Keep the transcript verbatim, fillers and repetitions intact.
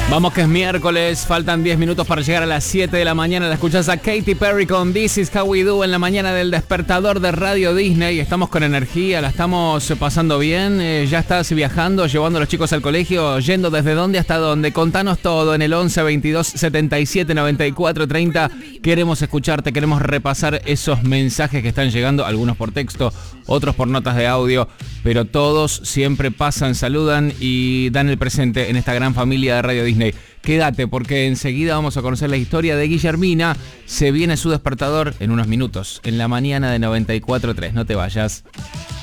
Vamos que es miércoles, faltan diez minutos para llegar a las siete de la mañana. La escuchás a Katy Perry con This Is How We Do en la mañana del despertador de Radio Disney. Estamos con energía, la estamos pasando bien. Eh, ya estás viajando, llevando a los chicos al colegio, yendo desde dónde hasta dónde. Contanos todo en el once veintidós setenta y siete noventa y cuatro treinta. Queremos escucharte, queremos repasar esos mensajes que están llegando, algunos por texto, otros por notas de audio, pero todos siempre pasan, saludan y dan el presente en esta gran familia de Radio Disney. Quédate porque enseguida vamos a conocer la historia de Guillermina. Se viene su despertador en unos minutos, en la mañana de noventa y cuatro tres. No te vayas.